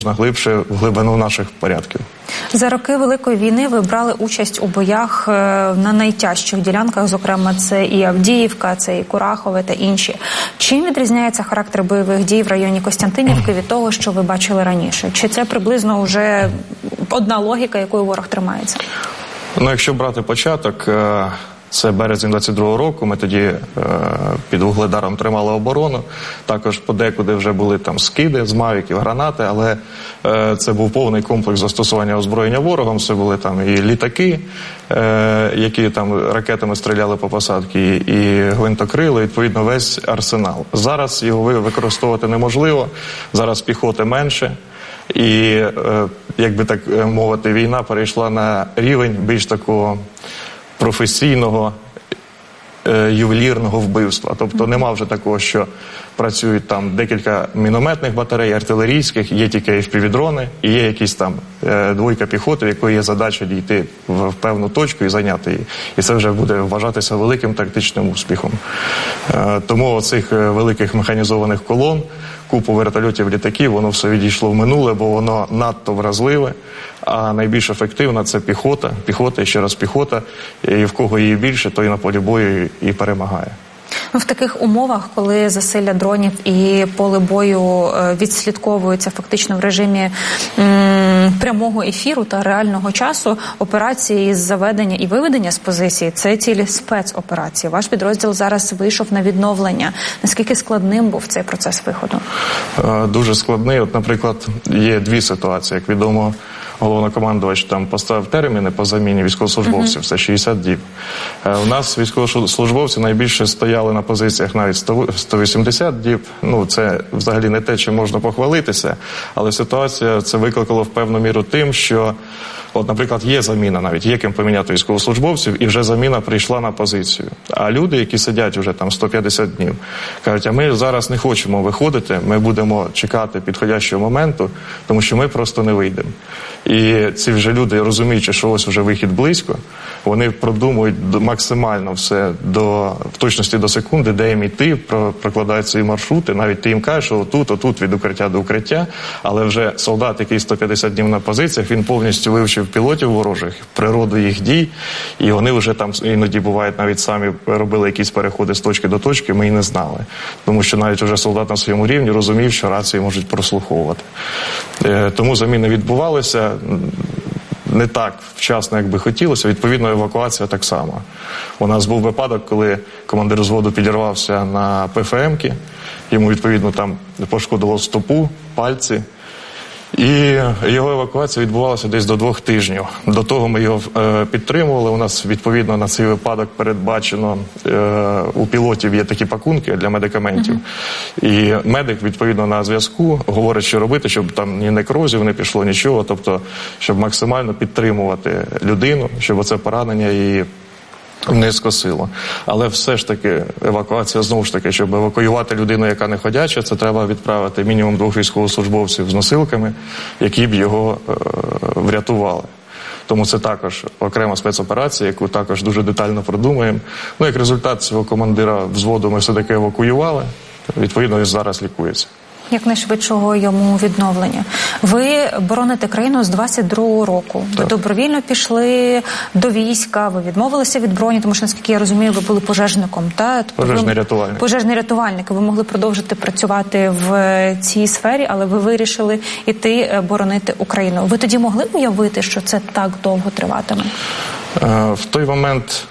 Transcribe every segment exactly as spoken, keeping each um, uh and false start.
глибше в глибину наших порядків. За роки Великої війни ви брали участь у боях на найтяжчих ділянках, зокрема це і Авдіївка, це і Курахове та інші. Чим відрізняється характер бойових дій в районі Костянтинівки від того, що ви бачили раніше? Чи це приблизно вже одна логіка, якою ворог тримається? Ну, якщо брати початок, це березень двадцять другого року, ми тоді е, під Вугледаром тримали оборону, також подекуди вже були там скиди з мавіків, гранати, але е, це був повний комплекс застосування озброєння ворогом, це були там і літаки, е, які там ракетами стріляли по посадці, і гвинтокрили, відповідно весь арсенал. Зараз його використовувати неможливо, зараз піхоти менше. І, е, як би так мовити, війна перейшла на рівень більш такого професійного, е, ювелірного вбивства. Тобто нема вже такого, що працюють там декілька мінометних батарей, артилерійських, є тільки еф пі ві-дрони, і є якісь там е, двойка піхоти, в якої є задача дійти в, в певну точку і зайняти її. І це вже буде вважатися великим тактичним успіхом. Е, тому оцих великих механізованих колон, купу вертольотів, літаків, воно все відійшло в минуле, бо воно надто вразливе, а найбільш ефективна – це піхота, піхота і ще раз піхота, і в кого її більше, той на полі бою і перемагає. В таких умовах, коли засилля дронів і поле бою відслідковуються фактично в режимі м, прямого ефіру та реального часу, операції з заведення і виведення з позиції – це цілі спецоперації. Ваш підрозділ зараз вийшов на відновлення. Наскільки складним був цей процес виходу? Дуже складний. От, наприклад, є дві ситуації. Як відомо, головнокомандувач там поставив терміни по заміні військовослужбовців, це шістдесят діб. У нас військовослужбовці найбільше стояли на позиціях навіть сто вісімдесят діб. Ну, це взагалі не те, чим можна похвалитися, але ситуація це викликало в певну міру тим, що от, наприклад, є заміна навіть, є ким поміняти військовослужбовців, і вже заміна прийшла на позицію. А люди, які сидять вже там сто п'ятдесят днів, кажуть, а ми зараз не хочемо виходити, ми будемо чекати підходящого моменту, тому що ми просто не вийдемо. І ці вже люди, розуміючи, що ось вже вихід близько, вони продумують максимально все до, в точності до секунди, де їм йти, прокладають свої маршрути, навіть ти їм кажеш, що отут, отут від укриття до укриття, але вже солдат, який сто п'ятдесят днів на позиціях, він повністю вивчив пілотів ворожих, природу їх дій, і вони вже там іноді бувають навіть самі робили якісь переходи з точки до точки, ми і не знали. Тому що навіть вже солдат на своєму рівні розумів, що рації можуть прослуховувати. Тому заміни відбувалися не так вчасно, як би хотілося, відповідно евакуація так само. У нас був випадок, коли командир взводу підірвався на пе еф емки, йому відповідно там пошкодило стопу, пальці, і його евакуація відбувалася десь до двох тижнів. До того ми його е, підтримували. У нас, відповідно, на цей випадок передбачено, е, у пілотів є такі пакунки для медикаментів. Mm-hmm. І медик, відповідно, на зв'язку говорить, що робити, щоб там ні некрозів не пішло, нічого. Тобто, щоб максимально підтримувати людину, щоб оце поранення її не скосило. Але все ж таки евакуація, знову ж таки, щоб евакуювати людину, яка не ходяча, це треба відправити мінімум двох військовослужбовців з носилками, які б його е, врятували. Тому це також окрема спецоперація, яку також дуже детально продумуємо. Ну, як результат цього командира взводу ми все-таки евакуювали, відповідно, він зараз лікується. Якнайшвидшого йому відновлення. Ви бороните країну з двадцять другого року. Ви так. добровільно пішли до війська, ви відмовилися від броні, тому що, наскільки я розумію, ви були пожежником. Та? Пожежний рятувальник. Пожежний рятувальник. Ви могли продовжити працювати в цій сфері, але ви вирішили йти боронити Україну. Ви тоді могли уявити, що це так довго триватиме? В той момент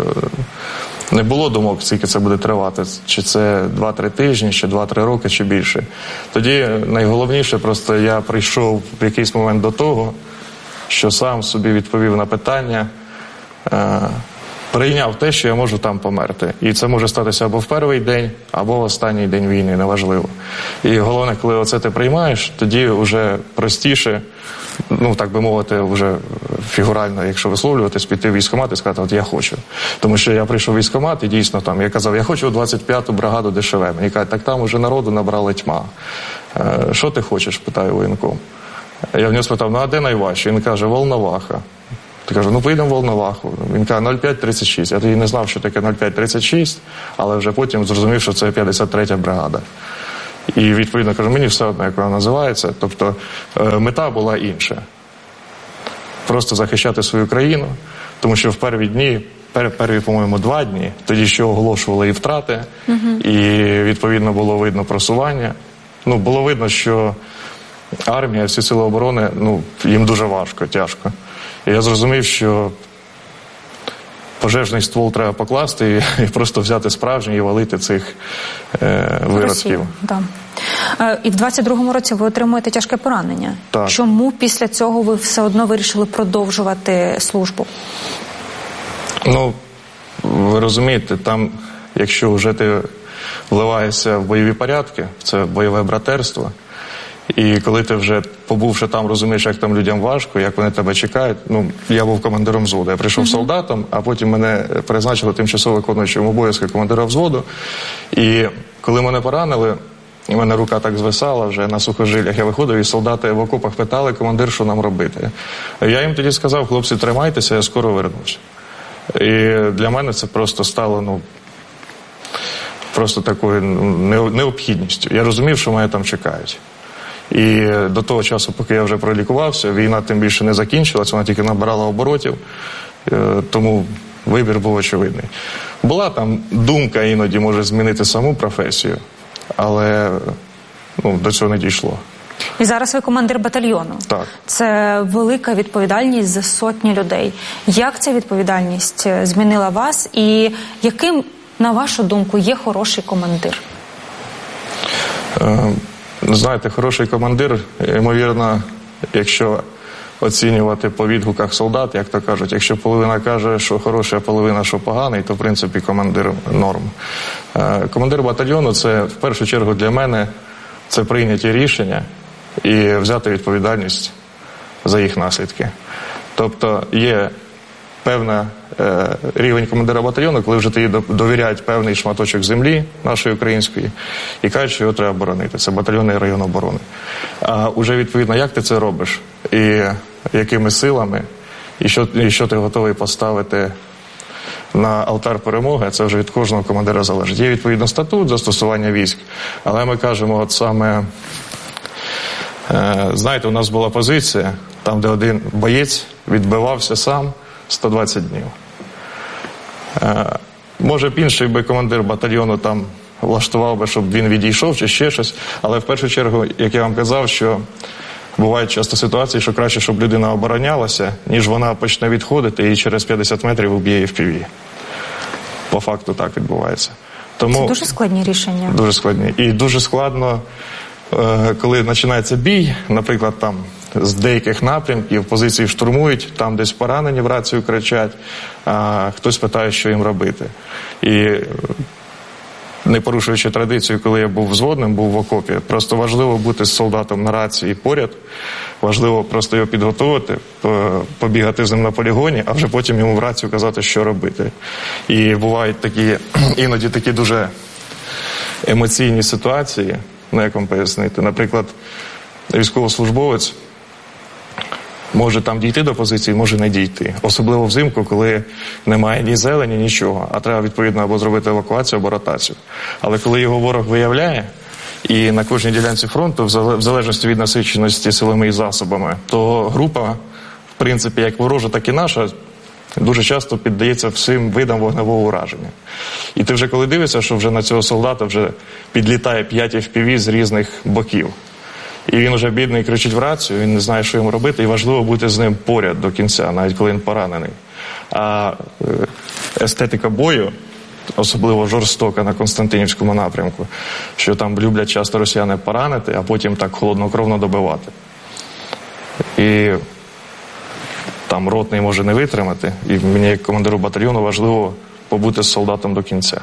не було думок, скільки це буде тривати, чи це два-три тижні, чи два-три роки, чи більше. Тоді найголовніше, просто я прийшов в якийсь момент до того, що сам собі відповів на питання, е, прийняв те, що я можу там померти. І це може статися або в перший день, або в останній день війни, неважливо. І головне, коли оце ти приймаєш, тоді вже простіше, ну, так би мовити, вже фігурально, якщо висловлюватись, піти в військкомат і сказати, от я хочу. Тому що я прийшов в військкомат і дійсно там, я казав, я хочу двадцять п'яту бригаду де ше ve. Мені кажуть, так там уже народу набрали тьма. Е, що ти хочеш, питаю воєнком. Я в нього спитав, ну а де найважче? Він каже, Волноваха. Я кажу, ну поїдемо в Волноваху. Він каже, нуль п'ять тридцять шість. Я тоді не знав, що таке нуль п'ять тридцять шість, але вже потім зрозумів, що це п'ятдесят третя бригада. І відповідно кажу, мені все одно, як вона називається. Тобто мета була інша. Просто захищати свою країну, тому що в перві дні, перві, по-моєму, два дні, тоді ще оголошували і втрати, угу. і відповідно було видно просування. Ну, було видно, що армія, всі сили оборони, ну, їм дуже важко, тяжко. І я зрозумів, що пожежний ствол треба покласти і, і просто взяти справжній і валити цих е, виродків. Да. Е, і в двадцять другому році ви отримуєте тяжке поранення. Так. Чому після цього ви все одно вирішили продовжувати службу? Ну, ви розумієте, там, якщо вже ти вливаєшся в бойові порядки, це бойове братерство, і коли ти вже, побувши там, розумієш, як там людям важко, як вони тебе чекають. Ну, я був командиром взводу. Я прийшов uh-huh. солдатом, а потім мене призначили тимчасово виконуючим обов'язки командира взводу. І коли мене поранили, і мене рука так звисала вже на сухожиллях, я виходив, і солдати в окопах питали, командир, що нам робити. Я їм тоді сказав, хлопці, тримайтеся, я скоро вернусь. І для мене це просто стало, ну, просто такою необхідністю. Я розумів, що мене там чекають. І до того часу, поки я вже пролікувався, війна тим більше не закінчилась, вона тільки набирала оборотів, тому вибір був очевидний. Була там думка іноді, може, змінити саму професію, але ну, до цього не дійшло. І зараз ви командир батальйону. Так. Це велика відповідальність за сотні людей. Як ця відповідальність змінила вас і яким, на вашу думку, є хороший командир? Е, знаєте, хороший командир, ймовірно, якщо оцінювати по відгуках солдат, як то кажуть, якщо половина каже, що хороший, а половина, що поганий, то, в принципі, командир норм. Е, командир батальйону – це, в першу чергу, для мене, це прийняті рішення і взяти відповідальність за їх наслідки. Тобто є певний е, рівень командира батальйону, коли вже тобі довіряють певний шматочок землі нашої української і кажуть, що його треба боронити. Це батальйонний район оборони. А вже відповідно, як ти це робиш і якими силами, і що, і що ти готовий поставити на алтар перемоги, це вже від кожного командира залежить. Є відповідно статут застосування військ, але ми кажемо, от саме, е, знаєте, у нас була позиція, там, де один боєць відбивався сам сто двадцять днів. Е, може б інший би командир батальйону там влаштував би, щоб він відійшов чи ще щось, але в першу чергу, як я вам казав, що бувають часто ситуації, що краще, щоб людина оборонялася, ніж вона почне відходити і через п'ятдесят метрів уб'є еф пі ві. По факту так відбувається. Тому це дуже складні рішення. Дуже складні. І дуже складно, коли починається бій, наприклад, там з деяких напрямків позиції штурмують, там десь поранені в рацію кричать, а хтось питає, що їм робити. І не порушуючи традицію, коли я був взводним, був в окопі, просто важливо бути з солдатом на рації поряд, важливо просто його підготувати, побігати з ним на полігоні, а вже потім йому в рацію казати, що робити. І бувають такі, іноді такі дуже емоційні ситуації, ну як вам пояснити, наприклад, військовослужбовець може там дійти до позиції, може не дійти. Особливо взимку, коли немає ні зелені, нічого, а треба, відповідно, або зробити евакуацію, або ротацію. Але коли його ворог виявляє, і на кожній ділянці фронту, в залежності від насиченості силами і засобами, то група, в принципі, як ворожа, так і наша, дуже часто піддається всім видам вогневого ураження. І ти вже коли дивишся, що вже на цього солдата вже підлітає п'ять еф пі ві з різних боків, і він вже бідний кричить в рацію, він не знає, що йому робити, і важливо бути з ним поряд до кінця, навіть коли він поранений. А естетика бою, особливо жорстока на Константинівському напрямку, що там люблять часто росіяни поранити, а потім так холоднокровно добивати. І там ротний може не витримати, і мені як командиру батальйону важливо побути з солдатом до кінця.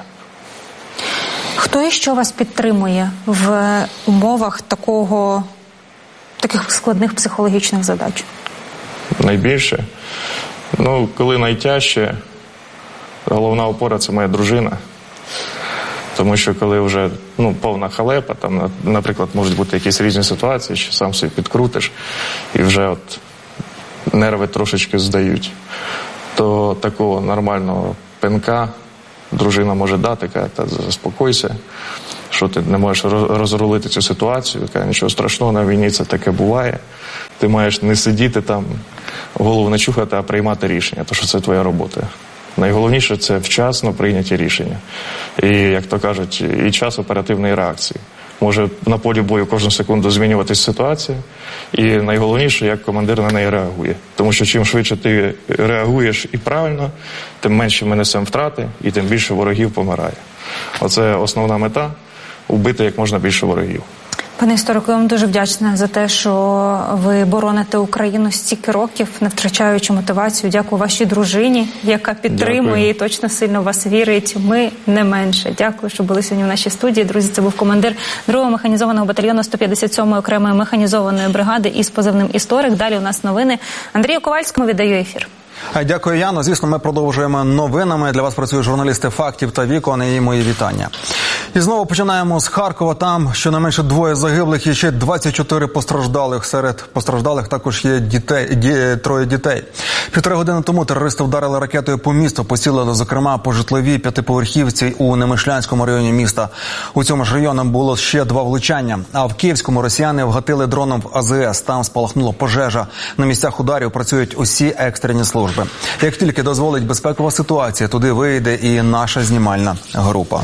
Хто і що вас підтримує в умовах такого, таких складних психологічних задач? Найбільше? Ну, коли найтяжче, головна опора – це моя дружина. Тому що коли вже ну, повна халепа, там, наприклад, можуть бути якісь різні ситуації, що сам собі підкрутиш, і вже от нерви трошечки здають, то такого нормального пинка дружина може дати, каже, та заспокойся, що ти не можеш розрулити цю ситуацію. Каже, нічого страшного, на війні це таке буває. Ти маєш не сидіти там, голову не чухати, а приймати рішення, тому що це твоя робота. Найголовніше – це вчасно прийняті рішення. І, як то кажуть, і час оперативної реакції. Може на полі бою кожну секунду змінюватись ситуація. І найголовніше, як командир на неї реагує. Тому що чим швидше ти реагуєш і правильно, тим менше ми несемо втрати і тим більше ворогів помирає. Оце основна мета – вбити як можна більше ворогів. Пане історику, я вам дуже вдячна за те, що ви бороните Україну стільки років, не втрачаючи мотивацію. Дякую вашій дружині, яка підтримує Дякую. І точно сильно в вас вірить. Ми не менше. Дякую, що були сьогодні в нашій студії. Друзі, це був командир другого механізованого батальйону сто п'ятдесят сьомої окремої механізованої бригади із позивним «Історик». Далі у нас новини. Андрію Ковальському віддаю ефір. Дякую, Яно. Звісно, ми продовжуємо новинами. Для вас працюють журналісти «Фактів» та «Вікон» і мої вітання. І знову починаємо з Харкова. Там щонайменше двоє загиблих і ще двадцять чотири постраждалих. Серед постраждалих також є дітей, ді, троє дітей. Півтори години тому терористи вдарили ракетою по місту, поцілили, зокрема, по житловій п'ятиповерхівці у Немишлянському районі міста. У цьому ж районі було ще два влучання. А в Київському росіяни вгатили дроном в А З С. Там спалахнула пожежа. На місцях ударів працюють усі екстрені служби. Як тільки дозволить безпекова ситуація, туди вийде і наша знімальна група.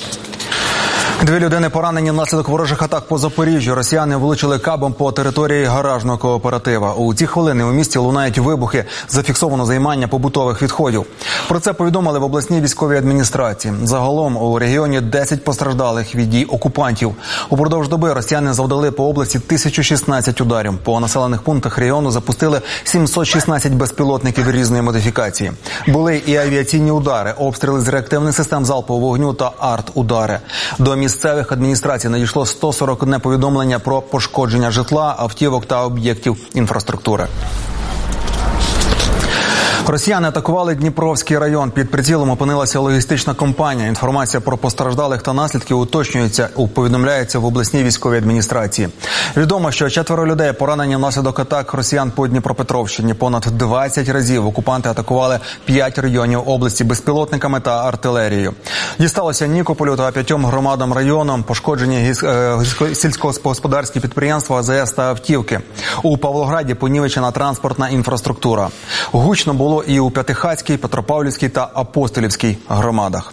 Дві людини поранені внаслідок ворожих атак по Запоріжжю. Росіяни влучили кабом по території гаражного кооператива. У ці хвилини у місті лунають вибухи, зафіксовано займання побутових відходів. Про це повідомили в обласній військовій адміністрації. Загалом у регіоні десять постраждалих від дій окупантів. Упродовж доби росіяни завдали по області тисячу шістнадцять ударів. По населених пунктах регіону запустили сімсот шістнадцять безпілотників різної модифікації. Були і авіаційні удари, обстріли з реактивних систем залпового вогню та арт-удари. До місцевих адміністрацій надійшло сто сорок одне повідомлення про пошкодження житла, автівок та об'єктів інфраструктури. Росіяни атакували Дніпровський район. Під прицілом опинилася логістична компанія. Інформація про постраждалих та наслідки уточнюється, повідомляється в обласній військовій адміністрації. Відомо, що четверо людей поранені внаслідок атак росіян по Дніпропетровщині. Понад двадцять разів окупанти атакували п'ять районів області безпілотниками та артилерією. Дісталося Нікополю та п'ятьом громадам району, пошкоджені сільськогосподарські підприємства, А З С та автівки. У Павлограді понівечена транспортна інфраструктура. Гучно було і у П'ятихатській, Петропавлівській та Апостолівській громадах.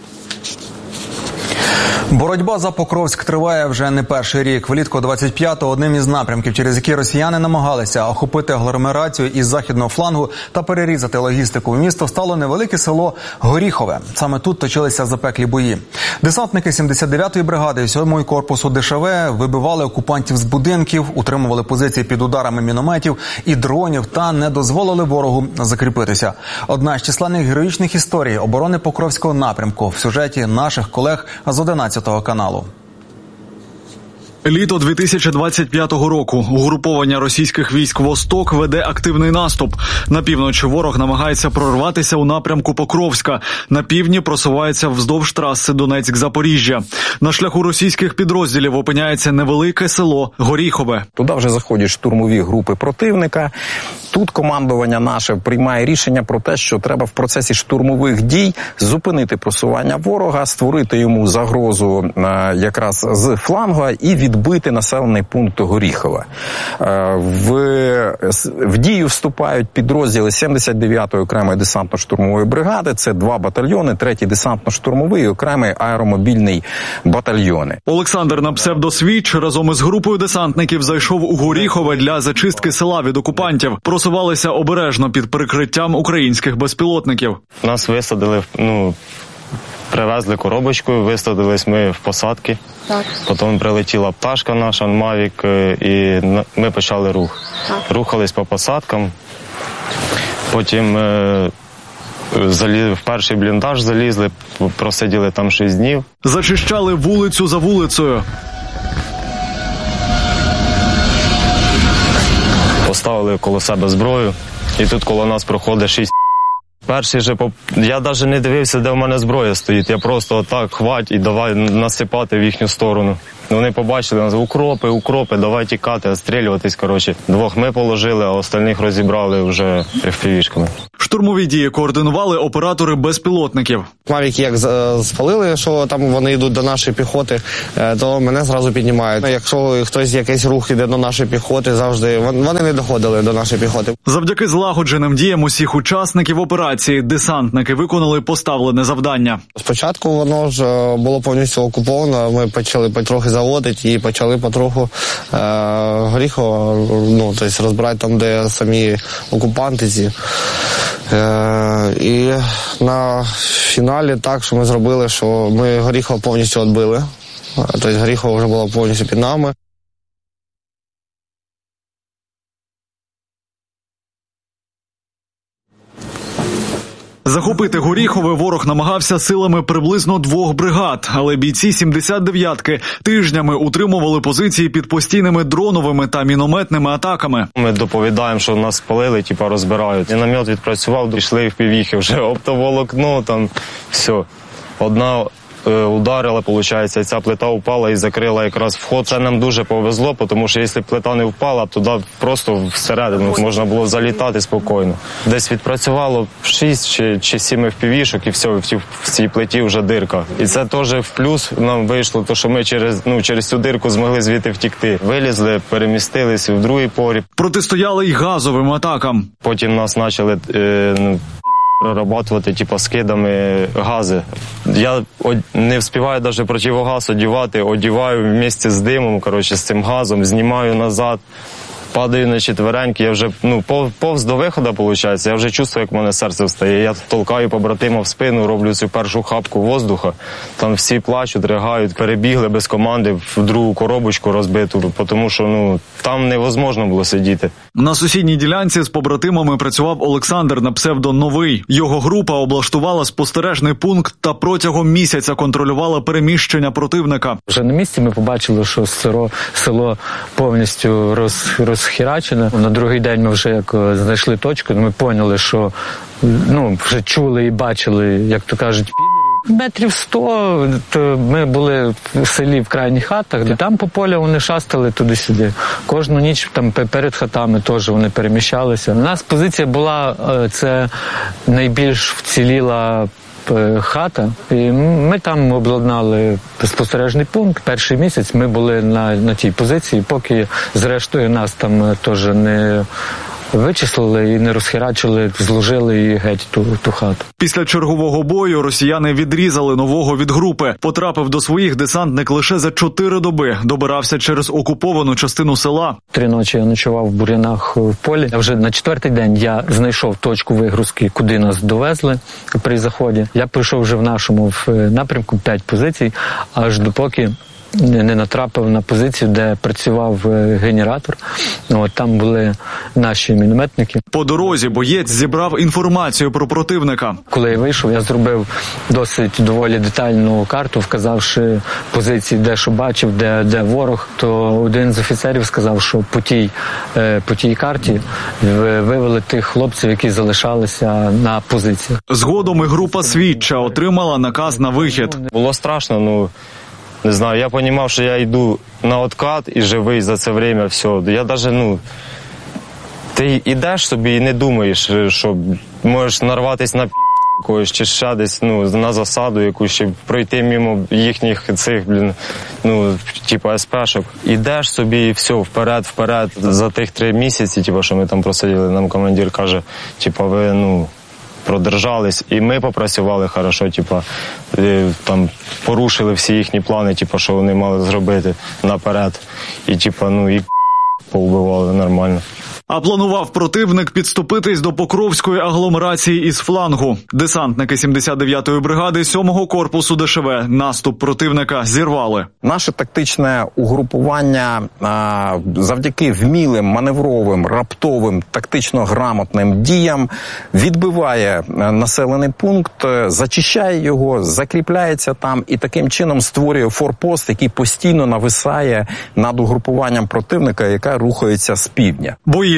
Боротьба за Покровськ триває вже не перший рік. Влітку двадцять п'ятого одним із напрямків, через які росіяни намагалися охопити агломерацію із західного флангу та перерізати логістику в місто, стало невелике село Горіхове. Саме тут точилися запеклі бої. Десантники сімдесят дев'ятої бригади і сьомого корпусу Д Ш В вибивали окупантів з будинків, утримували позиції під ударами мінометів і дронів та не дозволили ворогу закріпитися. Одна з численних героїчних історій оборони Покровського напрямку в сюжеті наших колег з одинадцятого каналу. Літо дві тисячі двадцять п'ятого року. Угруповання російських військ «Восток» веде активний наступ. На півночі ворог намагається прорватися у напрямку Покровська. На півдні просувається вздовж траси Донецьк-Запоріжжя. На шляху російських підрозділів опиняється невелике село Горіхове. Туди вже заходять штурмові групи противника. Тут командування наше приймає рішення про те, що треба в процесі штурмових дій зупинити просування ворога, створити йому загрозу е, якраз з флангу і відбити населений пункт Горіхове. Е, в, в дію вступають підрозділи сімдесят дев'ятої окремої десантно-штурмової бригади, це два батальйони, третій десантно-штурмовий і окремий аеромобільний батальйони. Олександр на псевдосвіч разом із групою десантників зайшов у Горіхове для зачистки села від окупантів. Просувалися обережно під прикриттям українських безпілотників. Нас висадили, ну, привезли коробочку, висадились ми в посадки. Так. Потім прилетіла пташка наша, Мавік, і ми почали рух. Так. Рухались по посадкам. Потім е, залі... в перший бліндаж залізли, просиділи там шість днів. Зачищали вулицю за вулицею. Поставили коло себе зброю, і тут коло нас проходить шість. Перший же, поп... я навіть не дивився, де в мене зброя стоїть. Я просто отак хвать і давай насипати в їхню сторону. Вони побачили нас, укропи, укропи, давай тікати, відстрілюватись, коротше. Двох ми положили, а остальних розібрали вже еф пі ві-шками. Штурмові дії координували оператори безпілотників. Мавіки як спалили, що там вони йдуть до нашої піхоти, то мене зразу піднімають. Якщо хтось якийсь рух іде до нашої піхоти, завжди вони не доходили до нашої піхоти. Завдяки злагодженим діям усіх учасників операції десантники виконали поставлене завдання. Спочатку воно ж було повністю окуповано, ми почали потрохи заводити і почали потроху е, горіхово, ну, тобто розбирати там, де самі окупанти ці. Е, і на фіналі так, що ми зробили, що ми Горіхово повністю відбили. Тобто Горіхово вже було повністю під нами. Захопити Горіхове ворог намагався силами приблизно двох бригад, але бійці сімдесят дев'ятки тижнями утримували позиції під постійними дроновими та мінометними атаками. Ми доповідаємо, що нас спалили, типа розбирають. Міномет відпрацював, дійшли в півіхи вже оптоволокно, там все. Одна ударила, виходить, ця плита упала і закрила якраз вход. Це нам дуже повезло, тому що якщо плита не впала, туди просто всередину можна було залітати спокійно. Десь відпрацювало шість чи, чи сім еф пі ві-шок і все, в цій, в цій плиті вже дирка. І це теж в плюс нам вийшло, то що ми через, ну, через цю дирку змогли звідти втікти. Вилізли, перемістились в другий погріб. Протистояли й газовим атакам. Потім нас почали е, ну, прорабатувати, типу, скидами гази. Я не встигаю навіть противогаз одягати, одягаю вместе з димом, коротше, з цим газом, знімаю назад, падаю на четвереньки, я вже, ну, повз до виходу, виходить, я вже чувствую, як в мене серце встає. Я толкаю побратима в спину, роблю цю першу хапку воздуха, там всі плачуть, ригають, перебігли без команди в другу коробочку розбиту, тому що, ну, там невозможно було сидіти. На сусідній ділянці з побратимами працював Олександр на псевдо Новий. Його група облаштувала спостережний пункт та протягом місяця контролювала переміщення противника. Вже на місці ми побачили, що село, село повністю роз, розхерачене. На другий день ми вже як знайшли точку, ми поняли, що, ну, вже чули і бачили, як то кажуть, метрів сто, то ми були в селі в крайніх хатах, де там по полю вони шастали туди-сюди. Кожну ніч там перед хатами теж вони переміщалися. У нас позиція була, це найбільш вціліла хата, і ми там обладнали спостережний пункт. Перший місяць ми були на, на тій позиції, поки зрештою нас там теж не вичислили і не розхерачили, зложили і геть ту, ту хату. Після чергового бою росіяни відрізали Нового від групи. Потрапив до своїх десантник лише за чотири доби. Добирався через окуповану частину села. Три ночі я ночував в бур'янах в полі. А вже на четвертий день я знайшов точку вигрузки, куди нас довезли при заході. Я прийшов вже в нашому в напрямку п'ять позицій, аж допоки не натрапив на позицію, де працював генератор. От, там були наші мінометники. По дорозі боєць зібрав інформацію про противника. Коли я вийшов, я зробив досить доволі детальну карту, вказавши позиції, де що бачив, де, де ворог. То один з офіцерів сказав, що по тій, по тій карті вивели тих хлопців, які залишалися на позиціях. Згодом і група «Свідча» отримала наказ на вихід. Було страшно, ну, не знаю, я розумів, що я йду на откат і живий за це время, все. Я навіть, ну, ти йдеш собі і не думаєш, що можеш нарватися на пі*** якоїсь, чи ще десь, ну, на засаду якусь, чи пройти мимо їхніх цих, блін, ну, типу, ес-пешок. Йдеш собі і все, вперед, вперед. За тих три місяці, типу, що ми там просиділи, нам командир каже, типу, ви, ну, продержались, і ми попрацювали хорошо, типа, там порушили всі їхні плани, типа, що вони мали зробити наперед. І типа, ну, і повбивали нормально. А планував противник підступитись до Покровської агломерації із флангу. Десантники сімдесят дев'ятої бригади сьомого корпусу де ше ве наступ противника зірвали. Наше тактичне угрупування завдяки вмілим, маневровим, раптовим, тактично грамотним діям відбиває населений пункт, зачищає його, закріпляється там і таким чином створює форпост, який постійно нависає над угрупуванням противника, яка рухається з півдня. Бої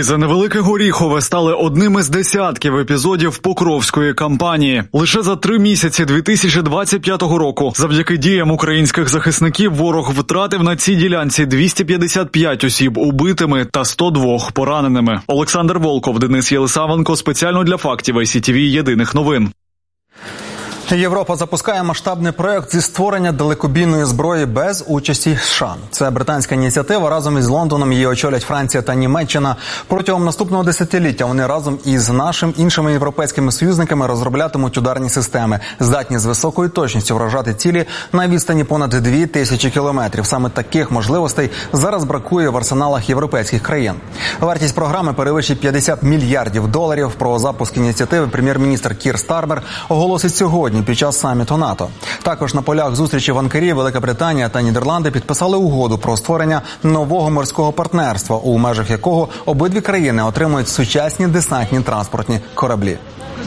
Круїзи невелике Горіхове стали одним із десятків епізодів Покровської кампанії. Лише за три місяці дві тисячі двадцять п'ятого року завдяки діям українських захисників ворог втратив на цій ділянці двісті п'ятдесят п'ять осіб убитими та сто два пораненими. Олександр Волков, Денис Єлисавенко. Спеціально для фактів ай сі ті ві Єдиних новин. Європа запускає масштабний проект зі створення далекобійної зброї без участі США. Це британська ініціатива. Разом із Лондоном її очолять Франція та Німеччина. Протягом наступного десятиліття вони разом із нашими іншими європейськими союзниками розроблятимуть ударні системи, здатні з високою точністю вражати цілі на відстані понад дві тисячі кілометрів. Саме таких можливостей зараз бракує в арсеналах європейських країн. Вартість програми перевищить п'ятдесят мільярдів доларів. Про запуск ініціативи прем'єр-міністр Кір Стармер оголосить сьогодні під час саміту НАТО. Також на полях зустрічі в Анкарі Велика Британія та Нідерланди підписали угоду про створення нового морського партнерства, у межах якого обидві країни отримують сучасні десантні транспортні кораблі.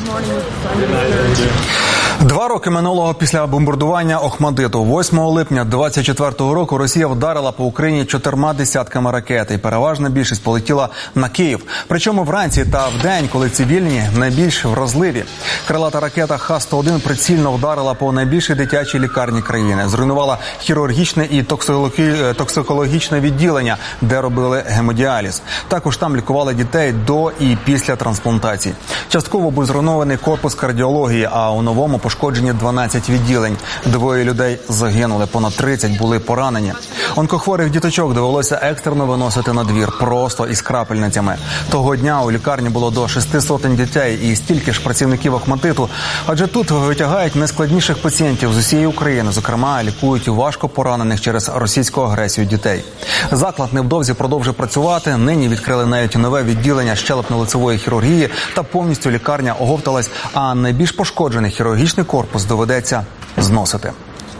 Два роки минулого після бомбардування Охмадиту. восьмого липня двадцять четвертого року Росія вдарила по Україні чотирма десятками ракет, і переважна більшість полетіла на Київ. Причому вранці та вдень, коли цивільні найбільш вразливі. Крилата ракета Х сто один прицільно вдарила по найбільшій дитячій лікарні країни. Зруйнувала хірургічне і токсикологічне відділення, де робили гемодіаліз. Також там лікували дітей до і після трансплантації. Частково був зруйнований корпус кардіології, а у новому пошкоджені дванадцять відділень. Двоє людей загинули, понад тридцять були поранені. Онкохворих діточок довелося екстрено виносити на двір, просто із крапельницями. Того дня у лікарні було до шести сотень дітей і стільки ж працівників Охматиту. Адже тут витягають найскладніших пацієнтів з усієї України. Зокрема, лікують важко поранених через російську агресію дітей. Заклад невдовзі продовжує працювати. Нині відкрили навіть нове відділення щелепно-лицевої хірургії та повністю лікарня оговталась, а найбільш пошкоджений хірургічний корпус доведеться зносити.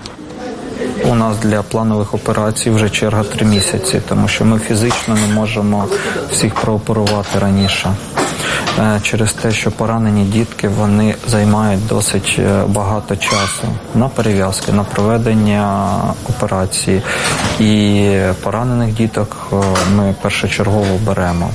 У нас для планових операцій вже черга три місяці, тому що ми фізично не можемо всіх прооперувати раніше. Через те, що поранені дітки, вони займають досить багато часу на перев'язки, на проведення операції. І поранених діток ми першочергово беремо.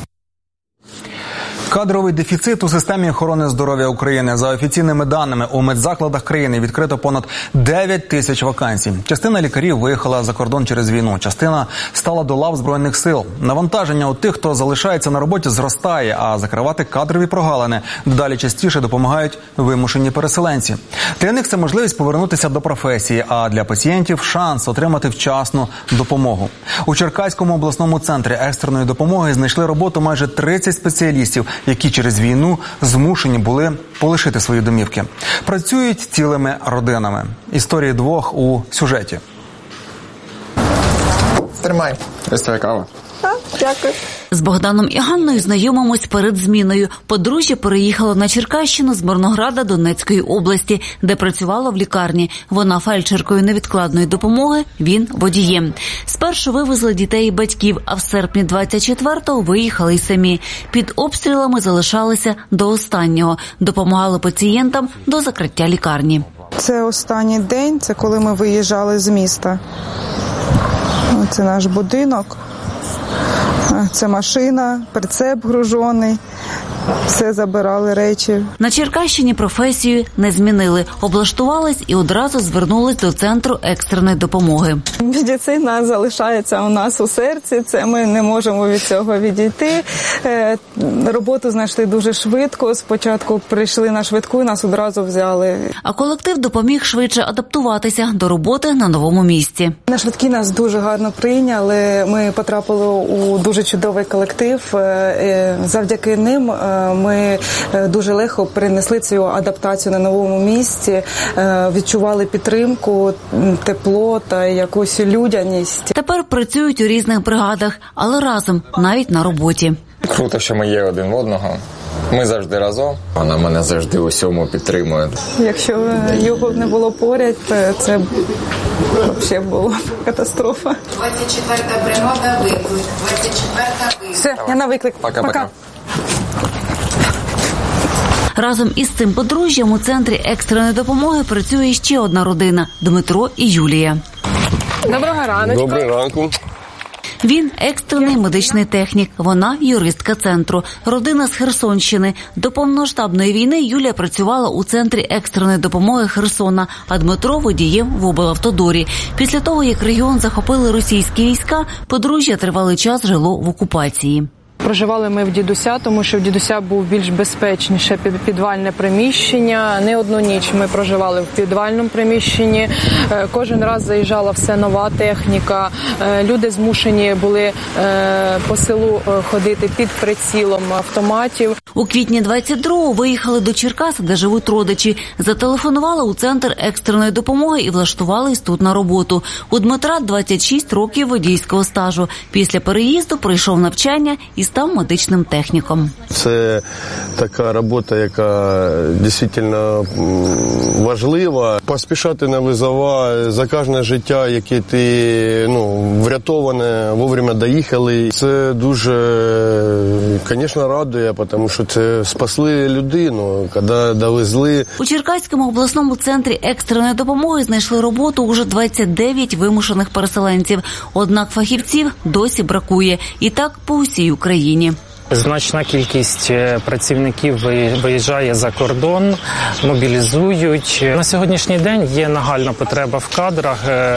Кадровий дефіцит у системі охорони здоров'я України. За офіційними даними, у медзакладах країни відкрито понад дев'ять тисяч вакансій. Частина лікарів виїхала за кордон через війну, частина стала до лав Збройних сил. Навантаження у тих, хто залишається на роботі, зростає, а закривати кадрові прогалини дедалі частіше допомагають вимушені переселенці. Для них це можливість повернутися до професії, а для пацієнтів – шанс отримати вчасну допомогу. У Черкаському обласному центрі екстреної допомоги знайшли роботу майже тридцять спеціалістів, які через війну змушені були полишити свої домівки. Працюють цілими родинами. Історії двох у сюжеті. Тримай. Ось твоя кава. Дякую. З Богданом і Ганною знайомимось перед зміною. Подружжя переїхало на Черкащину з Мирнограда Донецької області, де працювала в лікарні. Вона фельдшеркою невідкладної допомоги, він водієм. Спершу вивезли дітей і батьків, а в серпні двадцять четвертого виїхали й самі. Під обстрілами залишалися до останнього. Допомагали пацієнтам до закриття лікарні. Це останній день, це коли ми виїжджали з міста. Це наш будинок. Це машина, прицеп гружений. Все забирали речі. На Черкащині професію не змінили. Облаштувались і одразу звернулись до центру екстреної допомоги. Медицина залишається у нас у серці, це ми не можемо від цього відійти. Роботу знайшли дуже швидко. Спочатку прийшли на швидку і нас одразу взяли. А колектив допоміг швидше адаптуватися до роботи на новому місці. На швидкі нас дуже гарно прийняли. Ми потрапили у дуже чудовий колектив. Завдяки ним ми дуже легко перенесли цю адаптацію на новому місці, відчували підтримку, тепло та якусь людяність. Тепер працюють у різних бригадах, але разом, навіть на роботі. Круто, що ми є один в одного. Ми завжди разом. Вона мене завжди у всьому підтримує. Якщо його не було поряд, це взагалі була катастрофа. двадцять четверта бригада, виклик. двадцять четверта виклик. Все, я на виклик. Пока-пока. Разом із цим подружжям у центрі екстреної допомоги працює ще одна родина – Дмитро і Юлія. Доброго раночку. Доброго ранку. Він екстрений медичний технік, вона юристка центру. Родина з Херсонщини. До повномасштабної війни Юлія працювала у центрі екстреної допомоги Херсона, а Дмитро – водієм в облавтодорі. Після того, як регіон захопили російські війська, подружжя тривалий час жило в окупації. Проживали ми в дідуся, тому що в дідуся був більш безпечніше підвальне приміщення. Не одну ніч ми проживали в підвальному приміщенні. Кожен раз заїжджала все нова техніка. Люди змушені були по селу ходити під прицілом автоматів. У квітні двадцять другого виїхали до Черкас, де живуть родичі. Зателефонували у центр екстреної допомоги і влаштувались тут на роботу. У Дмитра двадцять шість років водійського стажу. Після переїзду пройшов навчання і став медичним техніком. Це така робота, яка дійсно важлива. Поспішати на визова за кожне життя, яке ти ну, врятоване, вовремя доїхали. Це дуже, звісно, радує, тому що це спасли людину, коли довезли. У Черкаському обласному центрі екстреної допомоги знайшли роботу уже двадцять дев'ять вимушених переселенців. Однак фахівців досі бракує. І так по всій Україні. Значна кількість працівників виїжджає за кордон, мобілізують. На сьогоднішній день є нагальна потреба в кадрах,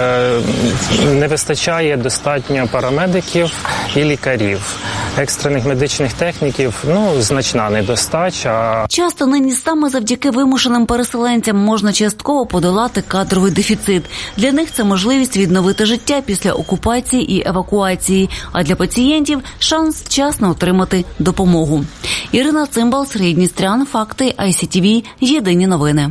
не вистачає достатньо парамедиків і лікарів. Екстрених медичних техніків, ну, значна недостача. Часто нині саме завдяки вимушеним переселенцям можна частково подолати кадровий дефіцит. Для них це можливість відновити життя після окупації і евакуації, а для пацієнтів – шанс вчасно отримати допомогу. Ірина Цимбал, Сергій Дністрян, Факти, ай сі ті ві, Єдині новини.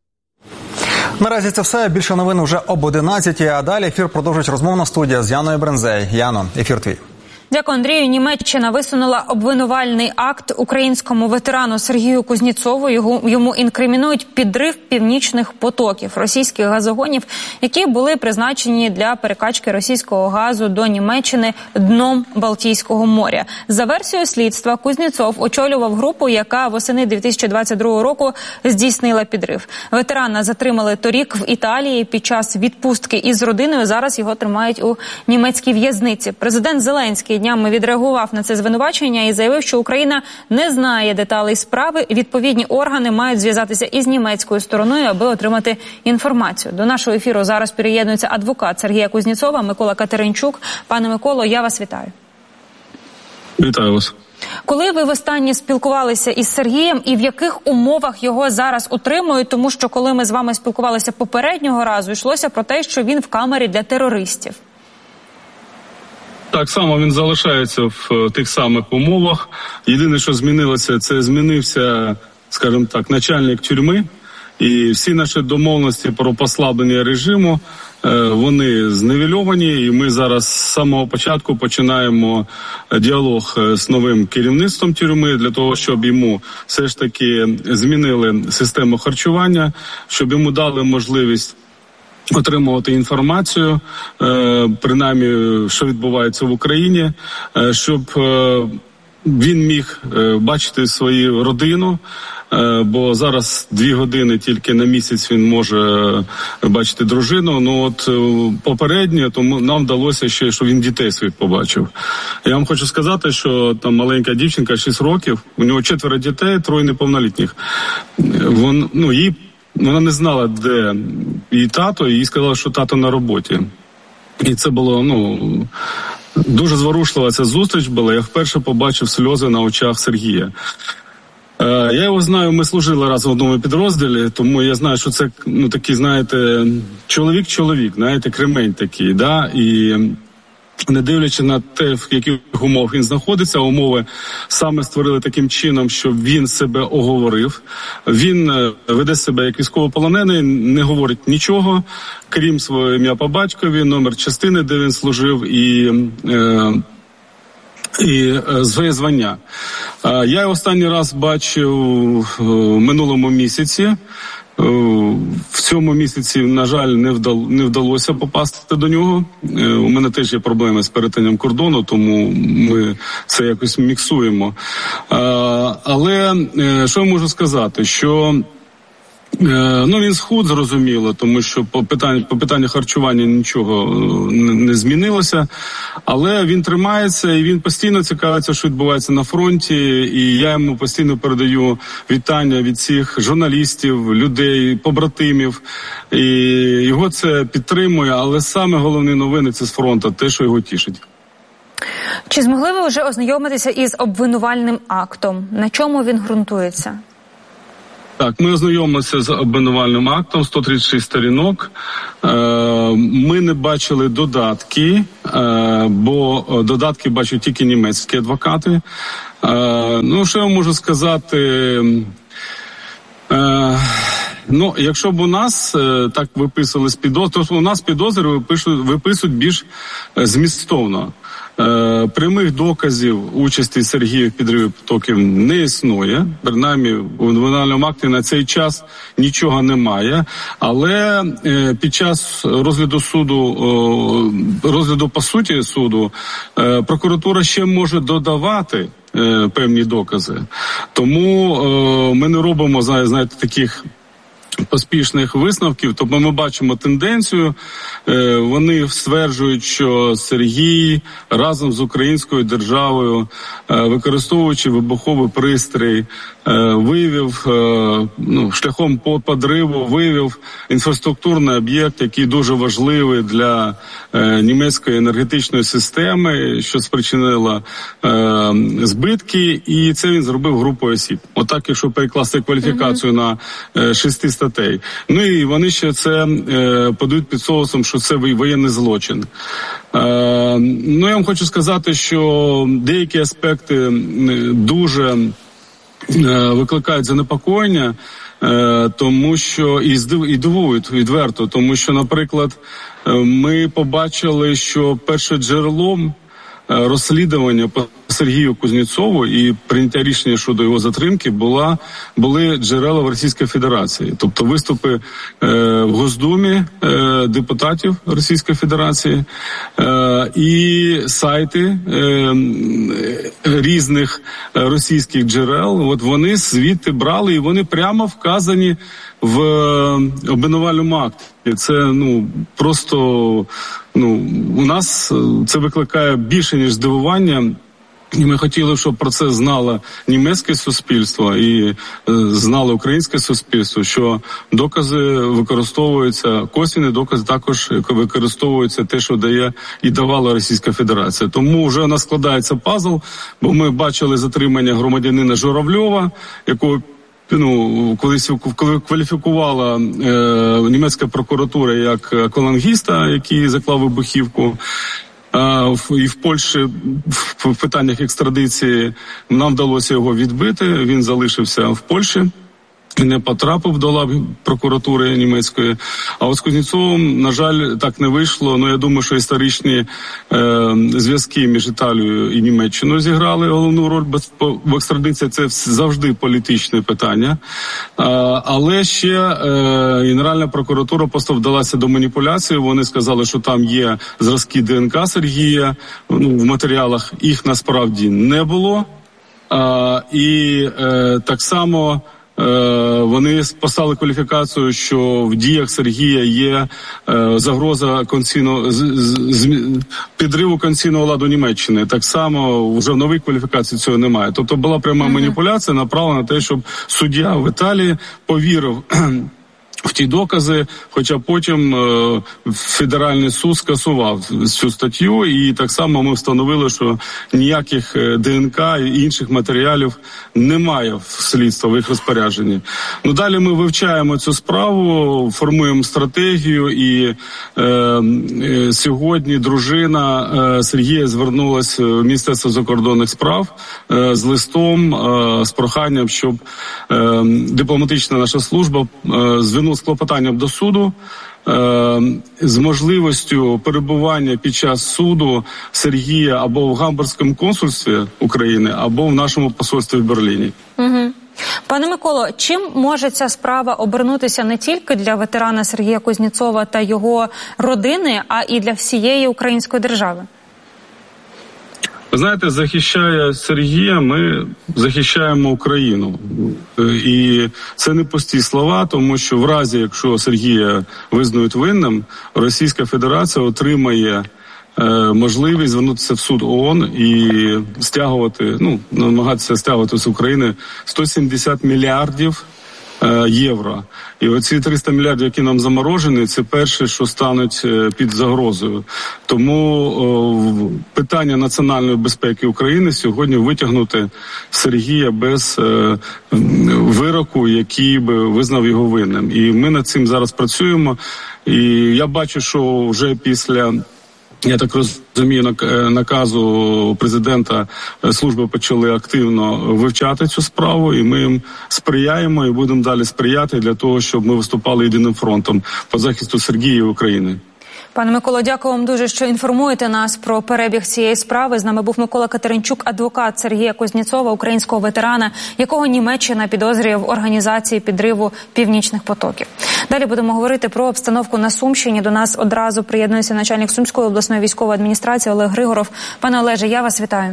Наразі це все. Більше новин вже об одинадцятій, а далі ефір продовжить розмовна студія з Яною Брензей. Яно, ефір твій. Дякую, Андрію. Німеччина висунула обвинувальний акт українському ветерану Сергію Кузнєцову. Його, йому інкримінують підрив північних потоків, російських газогонів, які були призначені для перекачки російського газу до Німеччини дном Балтійського моря. За версією слідства, Кузнєцов очолював групу, яка восени дві тисячі двадцять другого року здійснила підрив. Ветерана затримали торік в Італії під час відпустки із родиною. Зараз його тримають у німецькій в'язниці. Президент Зеленський днями відреагував на це звинувачення і заявив, що Україна не знає деталей справи. Відповідні органи мають зв'язатися із німецькою стороною, аби отримати інформацію. До нашого ефіру зараз приєднується адвокат Сергія Кузнєцова Микола Катеринчук. Пане Миколо, я вас вітаю. Вітаю вас. Коли ви востаннє спілкувалися із Сергієм і в яких умовах його зараз утримують? Тому що коли ми з вами спілкувалися попереднього разу, йшлося про те, що він в камері для терористів. Так само він залишається в тих самих умовах. Єдине, що змінилося, це змінився, скажімо так, начальник тюрми. І всі наші домовленості про послаблення режиму, вони зневельовані. І ми зараз з самого початку починаємо діалог з новим керівництвом тюрми для того, щоб йому все ж таки змінили систему харчування, щоб йому дали можливість отримувати інформацію, принаймні, що відбувається в Україні, щоб він міг бачити свою родину, бо зараз дві години тільки на місяць він може бачити дружину. Ну от попередньо тому нам вдалося ще, що він дітей своїх побачив. Я вам хочу сказати, що там маленька дівчинка, шість років, у нього четверо дітей, троє неповнолітніх. Вон, ну, їй Вона не знала, де її тато, і їй сказали, що тато на роботі. І це було, ну, дуже зворушлива ця зустріч була. Я вперше побачив сльози на очах Сергія. Е, я його знаю, ми служили разом в одному підрозділі, тому я знаю, що це, ну, такий, знаєте, чоловік-чоловік, знаєте, кремень такий, да, і не дивлячи на те, в яких умовах він знаходиться, умови саме створили таким чином, щоб він себе оговорив. Він веде себе як військовополонений, не говорить нічого, крім свого ім'я по батькові, номер частини, де він служив, і, е, і своє звання. Я його останній раз бачив в минулому місяці. В цьому місяці, на жаль, не вдал, не вдалося попасти до нього. У мене теж є проблеми з перетинанням кордону, тому ми це якось міксуємо. Але що я можу сказати, що Ну, він схуд, зрозуміло, тому що по питанню, по питанню харчування нічого не, не змінилося, але він тримається і він постійно цікавиться, що відбувається на фронті, і я йому постійно передаю вітання від всіх журналістів, людей, побратимів, і його це підтримує, але саме головні новини – це з фронту, те, що його тішить. Чи змогли ви вже ознайомитися із обвинувальним актом? На чому він ґрунтується? Так, ми ознайомилися з обвинувальним актом, сто тридцять шість сторінок. Ми не бачили додатки, бо додатки бачать тільки німецькі адвокати. Ну, що я можу сказати? Ну, якщо б у нас так виписували з підозри, то у нас підозри виписують, виписують більш змістовно. Прямих доказів участі Сергія в підриві потоків не існує. Принаймні, у обвинувальному акті на цей час нічого немає. Але під час розгляду суду, розгляду по суті суду, прокуратура ще може додавати певні докази. Тому ми не робимо, знаєте, таких поспішних висновків, тобто ми бачимо тенденцію, вони стверджують, що Сергій разом з українською державою, використовуючи вибуховий пристрій, виявив, ну, шляхом подриву, виявив інфраструктурний об'єкт, який дуже важливий для німецької енергетичної системи, що спричинило збитки, і це він зробив групою осіб. Отак, якщо перекласти кваліфікацію mm-hmm. на шести статей. Ну і вони ще це е, подають під соусом, що це воєнний злочин. Е, ну, я вам хочу сказати, що деякі аспекти дуже е, викликають занепокоєння, е, тому що і, здив, і дивують відверто, тому що, наприклад, ми побачили, що перше джерелом розслідування по Сергію Кузнєцову і прийняття рішення щодо його затримки була, були джерела в Російській Федерації. Тобто виступи е, в Госдумі е, депутатів Російської Федерації е, і сайти е, різних російських джерел. От вони звідти брали і вони прямо вказані в обвинувальному акті. Це, ну, просто, ну, у нас це викликає більше, ніж здивування. І ми хотіли, щоб про це знало німецьке суспільство і е, знало українське суспільство, що докази використовуються, косвенні докази також використовуються те, що дає і давала Російська Федерація. Тому вже у нас складається пазл, бо ми бачили затримання громадянина Журавльова, якого ну, колись кваліфікувала е, німецька прокуратура як аквалангіста, який заклав вибухівку. А, і в Польщі в питаннях екстрадиції нам вдалося його відбити, він залишився в Польщі і не потрапив до лав прокуратури німецької. А от з Кузнєцовим, на жаль, так не вийшло. Ну, я думаю, що історичні е, зв'язки між Італією і Німеччиною зіграли головну роль. В екстрадиції це завжди політичне питання. А, але ще е, Генеральна прокуратура просто вдалася до маніпуляції. Вони сказали, що там є зразки ДНК Сергія, ну, в матеріалах їх насправді не було. А, і е, так само вони поставили кваліфікацію, що в діях Сергія є е, загроза конституційного підриву конституційного ладу Німеччини. Так само вже в новій кваліфікації цього немає. Тобто була пряма mm-hmm. маніпуляція, направлена на те, щоб суддя в Італії повірив в ті докази, хоча потім е, федеральний суд скасував цю статтю, і так само ми встановили, що ніяких ДНК і інших матеріалів немає в слідства, в їх розпорядженні. Ну, далі ми вивчаємо цю справу, формуємо стратегію, і е, е, сьогодні дружина е, Сергія звернулася в Міністерство закордонних справ е, з листом, е, з проханням, щоб е, дипломатична наша служба е, звернулася з клопотанням до суду е, з можливістю перебування під час суду Сергія або в Гамбурзькому консульстві України, або в нашому посольстві в Берліні. Угу. Пане Миколо, чим може ця справа обернутися не тільки для ветерана Сергія Кузнєцова та його родини, а і для всієї української держави? Ви знаєте, захищає Сергія, ми захищаємо Україну. І це не пусті слова, тому що в разі, якщо Сергія визнають винним, Російська Федерація отримає е, можливість звернутися в суд ООН і стягувати, ну, намагатися стягувати з України сто сімдесят мільярдів євро. І оці триста мільярдів, які нам заморожені, це перше, що стануть під загрозою. Тому о, питання національної безпеки України сьогодні витягнути Сергія без е, вироку, який би визнав його винним. І ми над цим зараз працюємо. І я бачу, що вже після, я так розумію, наказу президента, служби почали активно вивчати цю справу, і ми їм сприяємо і будемо далі сприяти для того, щоб ми виступали єдиним фронтом по захисту Сергія і України. Пане Миколо, дякую вам дуже, що інформуєте нас про перебіг цієї справи. З нами був Микола Катеринчук, адвокат Сергія Кузнєцова, українського ветерана, якого Німеччина підозрює в організації підриву північних потоків. Далі будемо говорити про обстановку на Сумщині. До нас одразу приєднується начальник Сумської обласної військової адміністрації Олег Григоров. Пане Олеже, я вас вітаю.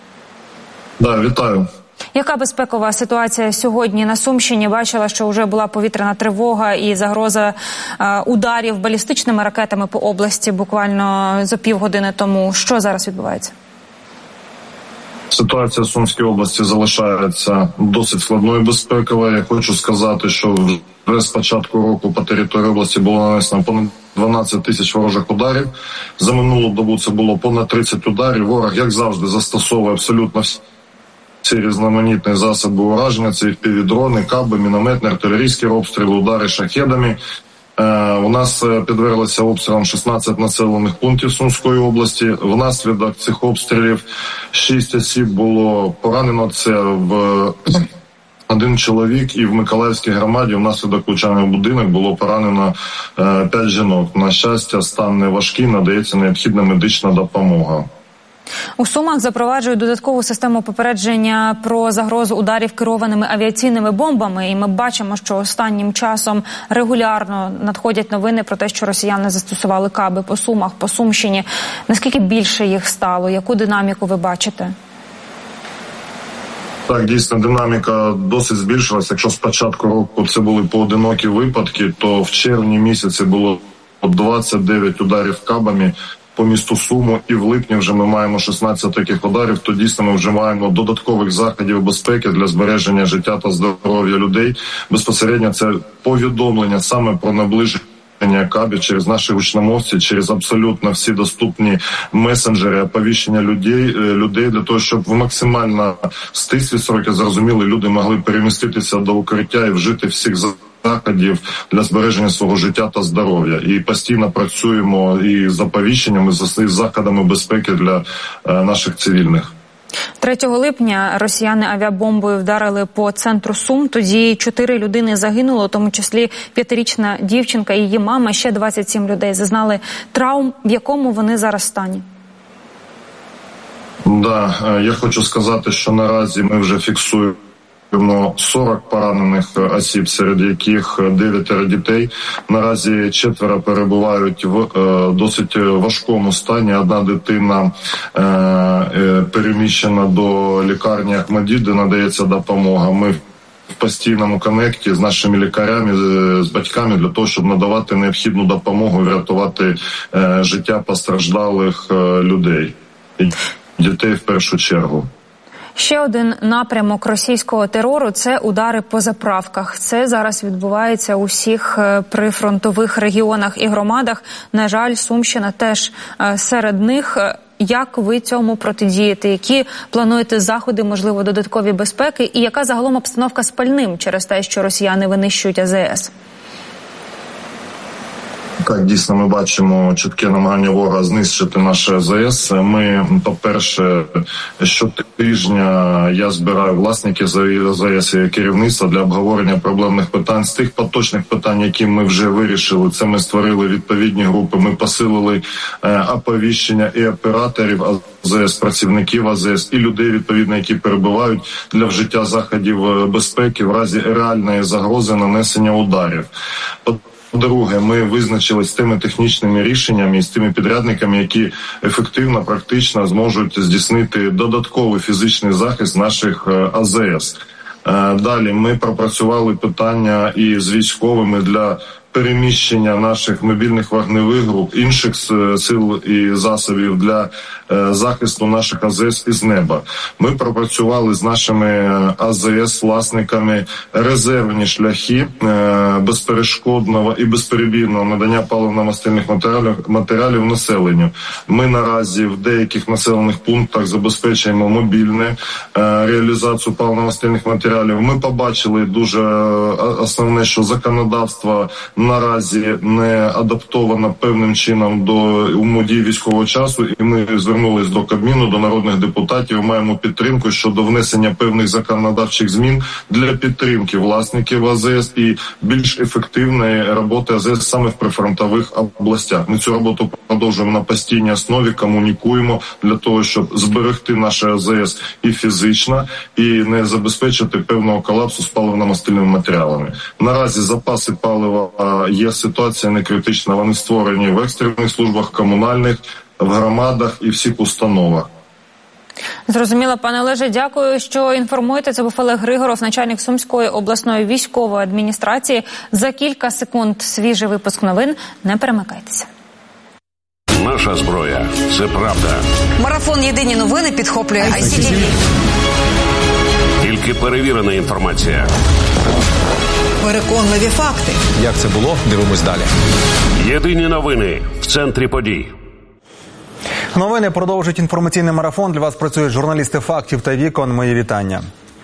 Да, вітаю. Яка безпекова ситуація сьогодні на Сумщині? Бачила, що вже була повітряна тривога і загроза е, ударів балістичними ракетами по області буквально за півгодини тому. Що зараз відбувається? Ситуація в Сумській області залишається досить складною безпековою. Я хочу сказати, що вже з початку року по території області було нанесено понад дванадцять тисяч ворожих ударів. За минулу добу це було понад тридцять ударів. Ворог, як завжди, застосовує абсолютно всі ці різноманітні засоби ураження, це півдрони, каби, мінометні, артилерійські обстріли, удари шахедами. Е, у нас підверглися обстрілам шістнадцять населених пунктів Сумської області. Внаслідок цих обстрілів шість осіб було поранено. Це в один чоловік, і в Миколаївській громаді внаслідок влучання в будинок було поранено е, п'ять жінок. На щастя, стан не важкий, надається необхідна медична допомога. У Сумах запроваджують додаткову систему попередження про загрозу ударів керованими авіаційними бомбами. І ми бачимо, що останнім часом регулярно надходять новини про те, що росіяни застосували каби по Сумах, по Сумщині. Наскільки більше їх стало? Яку динаміку ви бачите? Так, дійсно, динаміка досить збільшилась. Якщо з початку року це були поодинокі випадки, то в червні місяці було двадцять дев'ять ударів кабами по місту Суму, і в липні вже ми маємо шістнадцять таких ударів, то дійсно ми вже маємо додаткових заходів безпеки для збереження життя та здоров'я людей. Безпосередньо це повідомлення саме про наближення кабів через наші гучномовці, через абсолютно всі доступні месенджери, оповіщення людей, людей для того, щоб в максимально стислі сроки, зрозуміли, люди могли переміститися до укриття і вжити всіх заходів для збереження свого життя та здоров'я. І постійно працюємо і з оповіщеннями, з заходами безпеки для е, наших цивільних. третього липня росіяни авіабомбою вдарили по центру Сум. Тоді чотири людини загинуло, в тому числі п'ятирічна дівчинка і її мама. Ще двадцять сім людей зазнали травм. В якому вони зараз стані? Да, я хочу сказати, що наразі ми вже фіксуємо сорок поранених осіб, серед яких дев'ятеро дітей. Наразі четверо перебувають в е, досить важкому стані. Одна дитина е, е, переміщена до лікарні Ахмадіт, де надається допомога. Ми в постійному коннекті з нашими лікарями, з батьками, для того, щоб надавати необхідну допомогу і врятувати е, життя постраждалих е, людей. І дітей в першу чергу. Ще один напрямок російського терору – це удари по заправках. Це зараз відбувається у всіх прифронтових регіонах і громадах. На жаль, Сумщина теж серед них. Як ви цьому протидієте? Які плануєте заходи, можливо, додаткові безпеки? І яка загалом обстановка з пальним через те, що росіяни винищують А Зе Ес? Так, дійсно, ми бачимо чітке намагання ворога знищити наше А Зе Ес. Ми, по-перше, щотижня я збираю власників А Зе Ес і керівництва для обговорення проблемних питань. З тих поточних питань, які ми вже вирішили, це ми створили відповідні групи, ми посилили е, оповіщення і операторів А Зе Ес, працівників А Зе Ес і людей, відповідно, які перебувають для вжиття заходів безпеки в разі реальної загрози нанесення ударів. По-друге, ми визначились з тими технічними рішеннями і з тими підрядниками, які ефективно, практично зможуть здійснити додатковий фізичний захист наших А З С. Далі ми пропрацювали питання і з військовими для переміщення наших мобільних вогневих груп, інших сил і засобів для е, захисту наших А З С із неба. Ми пропрацювали з нашими А З С-власниками резервні шляхи е, безперешкодного і безперебійного надання паливно-мастильних матеріалів, матеріалів населенню. Ми наразі в деяких населених пунктах забезпечуємо мобільне е, реалізацію паливно-мастильних матеріалів. Ми побачили дуже основне, що законодавство наразі не адаптовано певним чином до умов дій військового часу, і ми звернулись до Кабміну, до народних депутатів, маємо підтримку щодо внесення певних законодавчих змін для підтримки власників А З С і більш ефективної роботи А З С саме в прифронтових областях. Ми цю роботу продовжуємо на постійній основі, комунікуємо для того, щоб зберегти наше А З С і фізично, і не забезпечити певного колапсу з паливно-мастильними матеріалами. Наразі запаси палива є, ситуація не критична, вони створені в екстрених службах, комунальних, в громадах і всіх установах. Зрозуміло, пане Олеже, дякую, що інформуєте. Це був Олег Григоров, начальник Сумської обласної військової адміністрації. За кілька секунд свіжий випуск новин. Не перемикайтеся. Наша зброя – це правда. Марафон «Єдині новини» підхоплює Ай Сі Ті Ві. Тільки перевірена інформація. Переконливі факти. Як це було? Дивимось далі. Єдині новини в центрі подій. Новини продовжують інформаційний марафон. Для вас працюють журналісти «Фактів» та «Вікон». Мої вітання.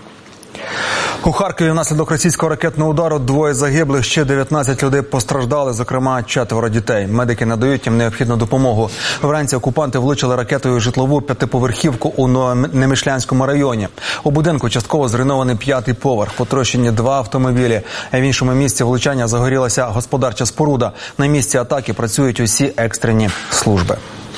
У Харкові внаслідок російського ракетного удару двоє загиблих, ще дев'ятнадцять людей постраждали, зокрема четверо дітей. Медики надають їм необхідну допомогу. Вранці окупанти влучили ракетою житлову п'ятиповерхівку у Немишлянському районі. У будинку частково зруйнований п'ятий поверх, потрощені два автомобілі. В іншому місці влучання загорілася господарча споруда. На місці атаки працюють усі екстрені служби.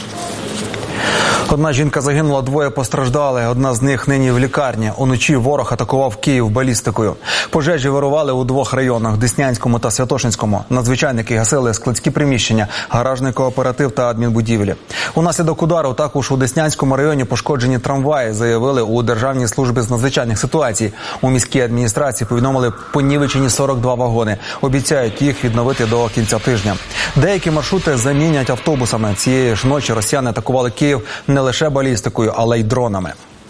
Одна жінка загинула, двоє постраждали. Одна з них нині в лікарні. Уночі ворог атакував Київ балістикою. Пожежі вирували у двох районах – Деснянському та Святошинському. Надзвичайники гасили складські приміщення, гаражний кооператив та адмінбудівлі. Унаслідок удару також у Деснянському районі пошкоджені трамваї, заявили у Державній службі з надзвичайних ситуацій. У міській адміністрації повідомили понівечені сорок два вагони. Обіцяють їх відновити до кінця тижня. Деякі маршрути замінять автобусами. Цієї ж ночі росіяни атакували Київ не лише балістикою, але й дронами.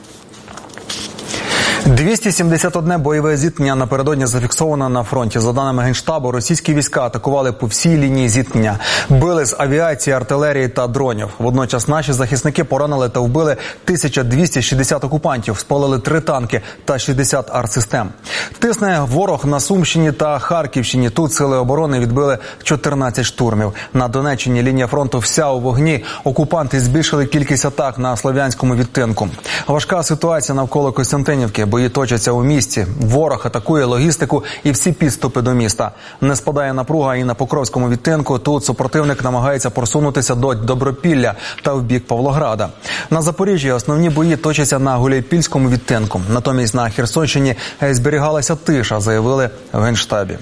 двісті сімдесят одне бойове зіткнення напередодні зафіксовано на фронті. За даними Генштабу, російські війська атакували по всій лінії зіткнення. Били з авіації, артилерії та дронів. Водночас наші захисники поранили та вбили тисячу двісті шістдесят окупантів, спалили три танки та шістдесят артсистем. Тисне ворог на Сумщині та Харківщині. Тут сили оборони відбили чотирнадцять штурмів. На Донеччині лінія фронту вся у вогні. Окупанти збільшили кількість атак на Слов'янському відтинку. Важка ситуація навколо Костянтинівки. Бої точаться у місті. Ворог атакує логістику і всі підступи до міста. Не спадає напруга і на Покровському відтинку. Тут супротивник намагається просунутися до Добропілля та в бік Павлограда. На Запоріжжі основні бої точаться на Гуляйпільському відтинку. Натомість на Херсонщині зберігалася тиша, заявили в Генштабі.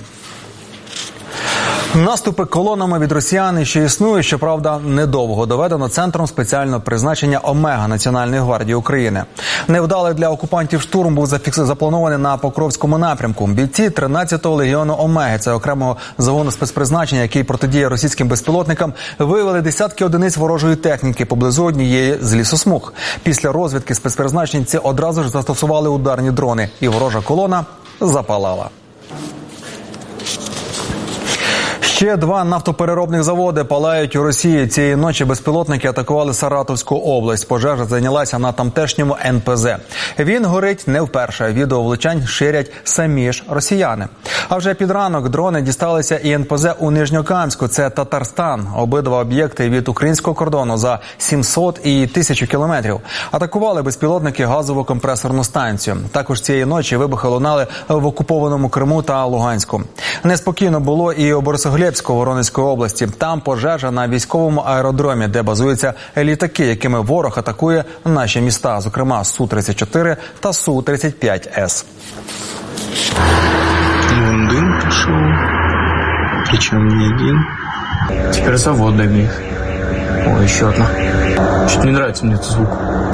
Наступи колонами від росіян ще існують, щоправда, недовго. Доведено Центром спеціального призначення «Омега» Національної гвардії України. Невдалий для окупантів штурм був запланований на Покровському напрямку. Бійці тринадцятого легіону «Омеги», це окремого загону спецпризначення, який протидіє російським безпілотникам, виявили десятки одиниць ворожої техніки поблизу однієї з лісосмуг. Після розвідки спецпризначенці одразу ж застосували ударні дрони, і ворожа колона запалала. Ще два нафтопереробних заводи палають у Росії. Цієї ночі безпілотники атакували Саратовську область. Пожежа зайнялася на тамтешньому ен пе зе. Він горить не вперше. Відео влучань ширять самі ж росіяни. А вже під ранок дрони дісталися і ен пе зе у Нижньокамську. Це Татарстан. Обидва об'єкти від українського кордону за сімсот і тисячу кілометрів. Атакували безпілотники газову компресорну станцію. Також цієї ночі вибухи лунали в окупованому Криму та Луганську. Неспокійно було і у Борисоглебську Воронезької області. Там пожежа на військовому аеродромі, де базуються літаки, якими ворог атакує наші міста, зокрема Су тридцять чотири та Су тридцять п'ять ес. Дим пішов. причем не один. Теперь завод добег. О, еще одна. Что-то не нравится мне этот звук.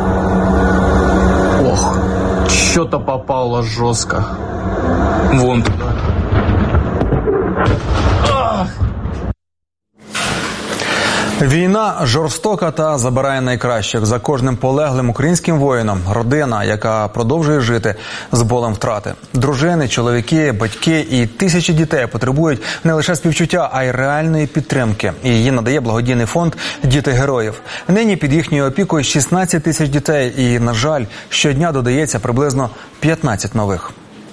Ох, что-то попало жестко. Вон туда. Війна жорстока та забирає найкращих. За кожним полеглим українським воїном родина, яка продовжує жити з болем втрати. Дружини, чоловіки, батьки і тисячі дітей потребують не лише співчуття, а й реальної підтримки. І її надає благодійний фонд «Діти героїв». Нині під їхньою опікою шістнадцять тисяч дітей і, на жаль, щодня додається приблизно п'ятнадцять нових.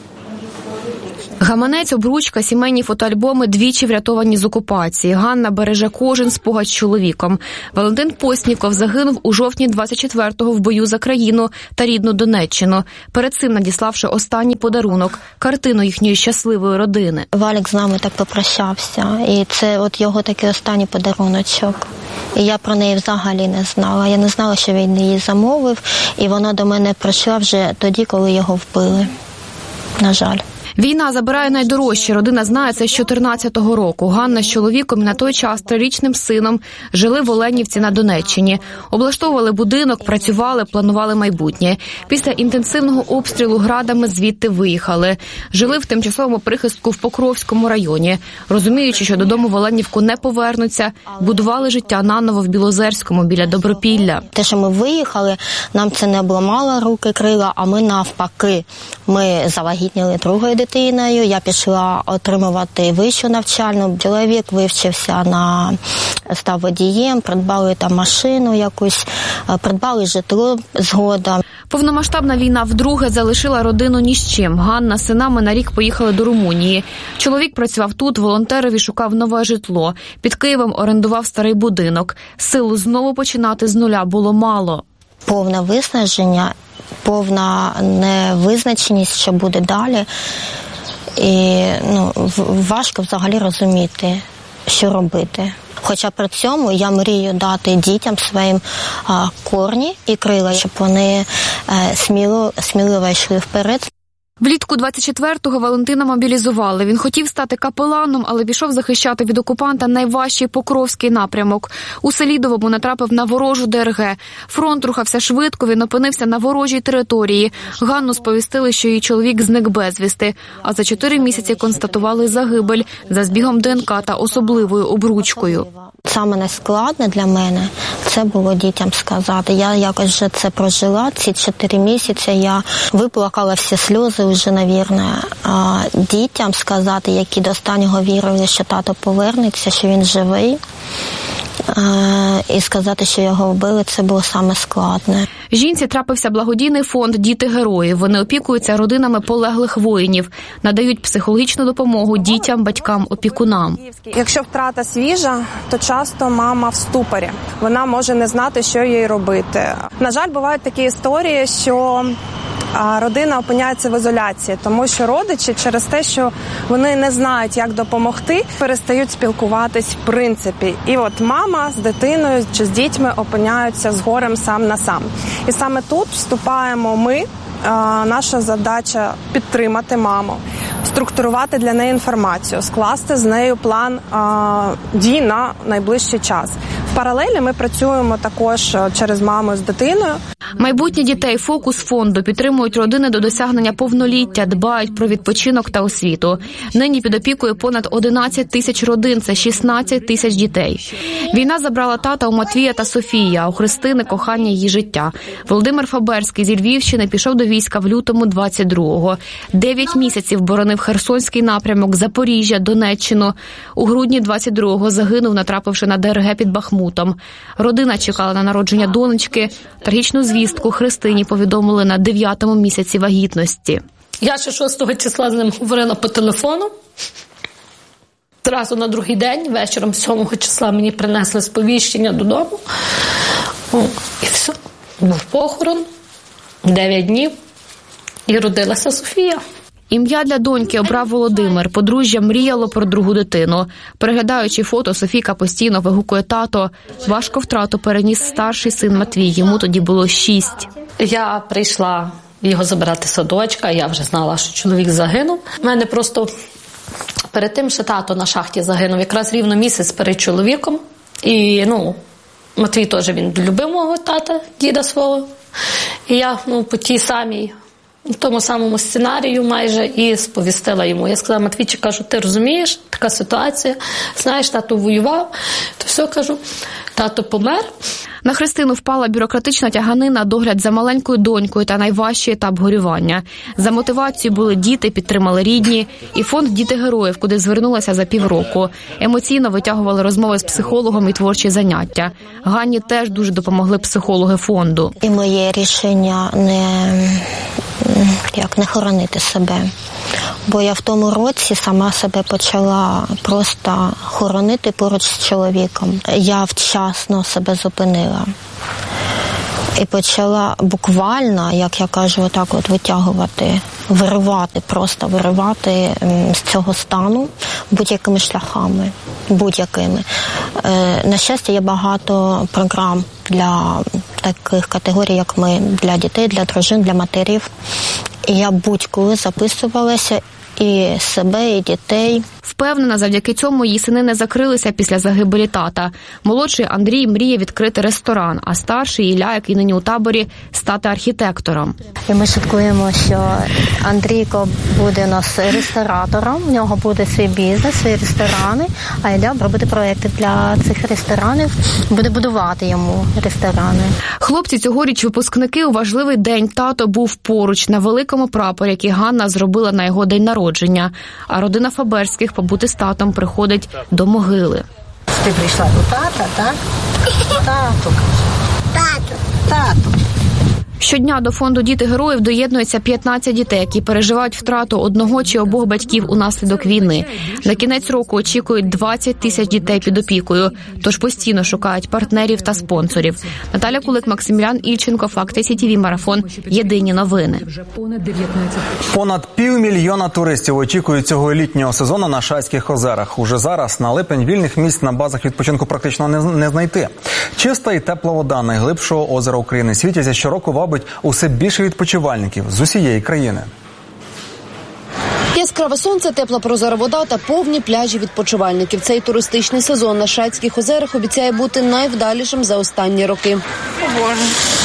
Гаманець, обручка, сімейні фотоальбоми, двічі врятовані з окупації. Ганна береже кожен спогад з чоловіком. Валентин Постніков загинув у жовтні двадцять четвертого в бою за країну та рідну Донеччину, перед цим надіславши останній подарунок – картину їхньої щасливої родини. Валік з нами так попрощався, і це от його такий останній подаруночок. І я про неї взагалі не знала. Я не знала, що він її замовив, і вона до мене прийшла вже тоді, коли його вбили. На жаль. Війна забирає найдорожче. Родина знає це з чотирнадцятого року. Ганна з чоловіком і на той час трирічним сином жили в Оленівці на Донеччині. Облаштовували будинок, працювали, планували майбутнє. Після інтенсивного обстрілу градами звідти виїхали. Жили в тимчасовому прихистку в Покровському районі. Розуміючи, що додому в Оленівку не повернуться, будували життя наново в Білозерському біля Добропілля. Те, що ми виїхали, нам це не обламало руки, крила, а ми навпаки. Ми завагітніли другою дитиною. Дитиною. Я пішла отримувати вищу навчальну. Чоловік вивчився на став водієм, придбали там машину якусь, придбали житло згодом. Повномасштабна війна вдруге залишила родину ні з чим. Ганна з синами на рік поїхали до Румунії. Чоловік працював тут, волонтерові шукав нове житло. Під Києвом орендував старий будинок. Сил знову починати з нуля було мало. Повне виснаження, повна невизначеність, що буде далі. І ну, важко взагалі розуміти, що робити. Хоча при цьому я мрію дати дітям своїм а, корні і крила, щоб вони а, сміло, сміливо йшли вперед. Влітку двадцять четвертого Валентина мобілізували. Він хотів стати капеланом, але пішов захищати від окупанта найважчий Покровський напрямок. У Селідовому натрапив на ворожу Де Ер Ге. Фронт рухався швидко, він опинився на ворожій території. Ганну сповістили, що її чоловік зник безвісти. А за чотири місяці констатували загибель за збігом Де Ен Ка та особливою обручкою. Саме найскладне для мене це було дітям сказати. Я якось вже це прожила, ці чотири місяці я виплакала всі сльози вже, навірно. А дітям сказати, які до останнього вірили, що тато повернеться, що він живий, і сказати, що його вбили, це було саме складне. Жінці трапився благодійний фонд «Діти героїв». Вони опікуються родинами полеглих воїнів, надають психологічну допомогу дітям, батькам, опікунам. Якщо втрата свіжа, то часто мама в ступорі. Вона може не знати, що їй робити. На жаль, бувають такі історії, що родина опиняється в ізоляції, тому що родичі через те, що вони не знають, як допомогти, перестають спілкуватись в принципі. І от мама з дитиною чи з дітьми опиняються з горем сам на сам. І саме тут вступаємо ми. Наша задача – підтримати маму, структурувати для неї інформацію, скласти з нею план а, дій на найближчий час. В паралелі ми працюємо також через маму з дитиною. Майбутнє дітей «Фокус» фонду підтримують родини до досягнення повноліття, дбають про відпочинок та освіту. Нині під опікою понад одинадцять тисяч родин, це шістнадцять тисяч дітей. Війна забрала тата у Матвія та Софії, а у Христини – кохання її життя. Володимир Фаберський зі Львівщини пішов до війська в лютому двадцять другого. Дев'ять місяців боронив Херсонський напрямок, Запоріжжя, Донеччину. У грудні двадцять другого загинув, натрапивши на Де Ер Ге під Бахмутом. Родина чекала на народження донечки. Трагічну звістку Христині повідомили на дев'ятому місяці вагітності. Я ще шостого числа з ним говорила по телефону. Зразу на другий день, вечором сьомого числа мені принесли сповіщення додому. О, і все. Був похорон. Дев'ять днів. І родилася Софія. Ім'я для доньки обрав Володимир. Подружжя мріяло про другу дитину. Переглядаючи фото, Софійка постійно вигукує тато. Важко втрату переніс старший син Матвій. Йому тоді було шість. Я прийшла його забирати з садочка. Я вже знала, що чоловік загинув. У мене просто Перед тим ще тато на шахті загинув, якраз рівно місяць перед чоловіком. І, ну, Матвій теж, він любив мого тата, діда свого. І я, ну, по тій самій, тому самому сценарію майже і сповістила йому. Я сказала: Матвійчик, кажу, ти розумієш, така ситуація, знаєш, тато воював, то все, кажу, тато помер. На Христину впала бюрократична тяганина, догляд за маленькою донькою та найважчий етап горювання. За мотивацією були діти, підтримали рідні і фонд «Діти героїв», куди звернулася за півроку. Емоційно витягували розмови з психологом і творчі заняття. Ганні теж дуже допомогли психологи фонду. І моє рішення не, як, не хоронити себе. Бо я в тому році сама себе почала просто хоронити поруч з чоловіком. Я вчасно себе зупинила. І почала буквально, як я кажу, отак от витягувати, виривати, просто виривати з цього стану будь-якими шляхами, будь-якими. На щастя, є багато програм для таких категорій, як ми, для дітей, для дружин, для матерів. І я будь-коли записувалася, і себе, і дітей. Впевнена, завдяки цьому її сини не закрилися після загибелі тата. Молодший Андрій мріє відкрити ресторан, а старший Ілля, який нині у таборі, стати архітектором. І ми шуткуємо, що Андрійко буде у нас ресторатором, в нього буде свій бізнес, свої ресторани, а Ілля робить проекти для цих ресторанів, буде будувати йому ресторани. Хлопці цьогоріч випускники. У важливий день тато був поруч на великому прапорі, який Ганна зробила на його день народження. А родина Фаберських побути з татом приходить до могили. Ти прийшла до тата, так? Тату. Тату. Тату. Щодня до фонду «Діти героїв» доєднується п'ятнадцять дітей, які переживають втрату одного чи обох батьків унаслідок війни. На кінець року очікують двадцять тисяч дітей під опікою, тож постійно шукають партнерів та спонсорів. Наталя Кулик, Максимілян Ільченко, Факти Сі Ті Ві, Марафон. Єдині новини. Понад півмільйона туристів очікують цього літнього сезону на Шацьких озерах. Уже зараз на липень вільних місць на базах відпочинку практично не, не знайти. Чиста і тепла вода найглибшого озера України Світязя щороку вабить усе більше відпочивальників з усієї країни. Яскраве сонце, тепла прозора вода та повні пляжі відпочивальників. Цей туристичний сезон на Шацьких озерах обіцяє бути найвдалішим за останні роки. О, Боже.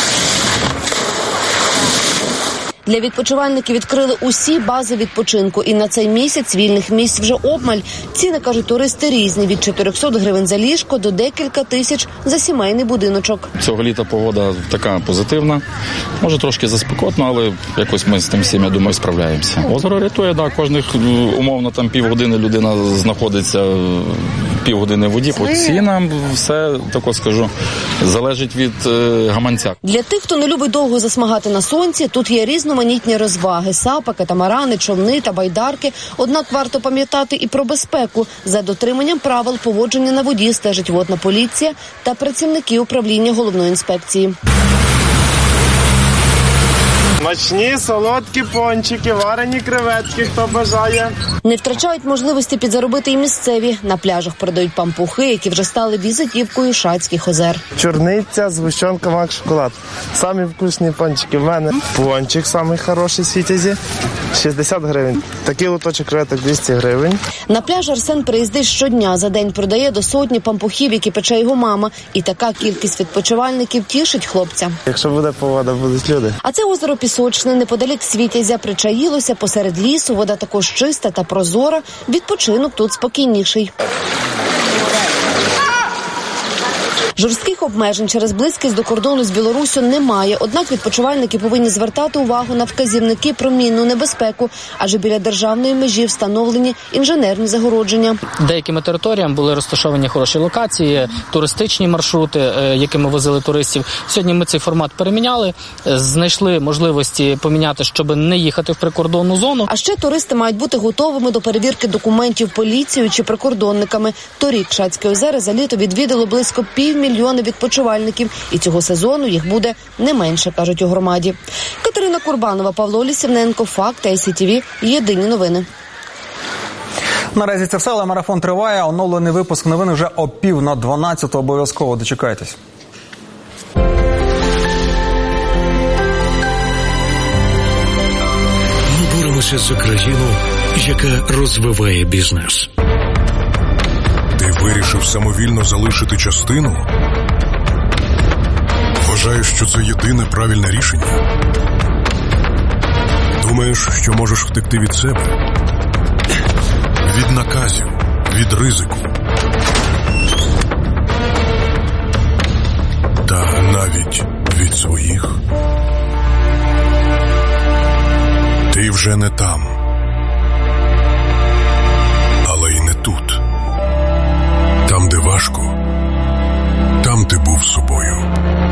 Для відпочивальників відкрили усі бази відпочинку. І на цей місяць вільних місць вже обмаль. Ціни, кажуть туристи, різні. Від чотирьохсот гривень за ліжко до декілька тисяч за сімейний будиночок. Цього літа погода така позитивна. Може трошки заспекотно, але якось ми з тим всім, я думаю, справляємося. Озеро рятує, да, кожних умовно там півгодини людина знаходиться півгодини в воді. По цінам все, тако скажу, залежить від е, гаманця. Для тих, хто не любить довго засмагати на сонці, тут є різноманітні розваги – сапа, катамарани, човни та байдарки. Однак варто пам'ятати і про безпеку. За дотриманням правил поводження на воді стежить водна поліція та працівники управління головної інспекції. Смачні, солодкі пончики, варені креветки, хто бажає. Не втрачають можливості підзаробити і місцеві. На пляжах продають пампухи, які вже стали візитівкою Шацьких озер. Чорниця, згущенка, мак, шоколад. Самі вкусні пончики в мене. Пончик самий хороший в Світязі. шістдесят гривень. Такий лоточок креветок двісті гривень. На пляж Арсен приїздить щодня. За день продає до сотні пампухів, які пече його мама. І така кількість відпочивальників тішить хлопця. Якщо буде погода, будуть люди. А це озеро Пісочне, неподалік Світязя, причаїлося посеред лісу. Вода також чиста та прозора. Відпочинок тут спокійніший. Жорстких обмежень через близькість до кордону з Білоруссю немає. Однак відпочивальники повинні звертати увагу на вказівники про мінну небезпеку, адже біля державної межі встановлені інженерні загородження. Деякими територіями були розташовані хороші локації, туристичні маршрути, якими возили туристів. Сьогодні ми цей формат переміняли, знайшли можливості поміняти, щоб не їхати в прикордонну зону. А ще туристи мають бути готовими до перевірки документів поліцією чи прикордонниками. Торік Шацькі озера за літо відвідало близько півмільйона відпочивальників, і цього сезону їх буде не менше, кажуть у громаді. Катерина Курбанова, Павло Лісівненко, Факти Сі Ті Ві, Єдині новини. Наразі це все, але марафон триває. Оновлений випуск новин вже о пів на дванадцяту. Обов'язково дочекайтесь. Ми боремося боремося за країну, яка розвиває бізнес. Ти вирішив самовільно залишити частину? Вважаєш, що це єдине правильне рішення? Думаєш, що можеш втекти від себе? Від наказів, від ризику. Та навіть від своїх. Ти вже не там. Але й не тут. Там, де важко, там ти був собою.